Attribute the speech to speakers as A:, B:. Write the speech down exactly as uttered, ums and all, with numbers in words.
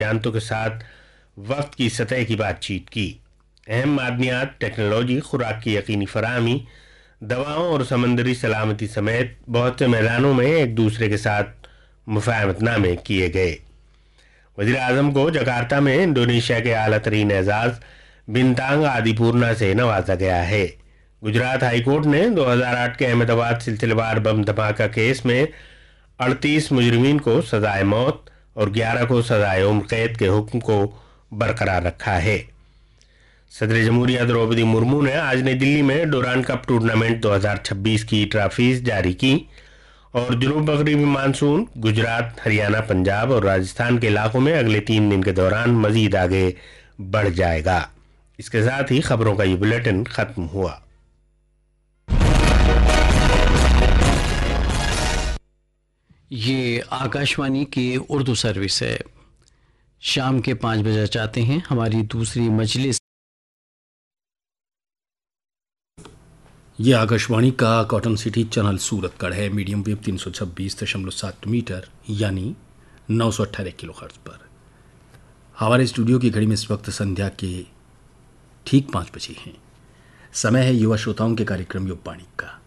A: निष्णातों के साथ वक्त की सतह की बातचीत की। अहम मादनियात, टेक्नोलॉजी, खुराक की यकीनी फराहमी, दवाओं और समंदरी सलामती समेत बहुत से मैदानों में एक दूसरे के साथ मुफाहमतनामे किए गए। वज़ीर आज़म को जकार्ता में इंडोनेशिया के आला तरीन एजाज बिनतांग आदिपूर्णा से नवाजा गया है। गुजरात हाईकोर्ट ने दो हज़ार आठ के अहमदाबाद सिलसिलेवार बम धमाका केस में अड़तीस मुजरिमीन को सजाए मौत और ग्यारह को सजाए उम्र कैद के हुक्म को बरकरार रखा है। सदर जमहूरिया द्रौपदी मुर्मू ने आज नई दिल्ली में डोरान कप टूर्नामेंट दो हज़ार छब्बीस की ट्रॉफीज जारी की और जुनूब मगरबी मानसून गुजरात, हरियाणा, पंजाब और राजस्थान के इलाकों में अगले तीन दिन के दौरान मजीद आगे बढ़ जाएगा। इसके साथ ही खबरों का ये बुलेटिन खत्म हुआ।
B: ये आकाशवाणी की उर्दू सर्विस है। शाम के पाँच बजे चाहते हैं हमारी दूसरी मजलिस।
C: ये आकाशवाणी का कॉटन सिटी चैनल सूरतगढ़ है। मीडियम वेव तीन सौ छब्बीस दशमलव सात मीटर यानी नौ सौ अट्ठारह किलो हर्ट्ज पर। हमारे स्टूडियो की घड़ी में इस वक्त संध्या के ठीक पाँच बजे हैं। समय है युवा श्रोताओं के कार्यक्रम युवा वाणी का।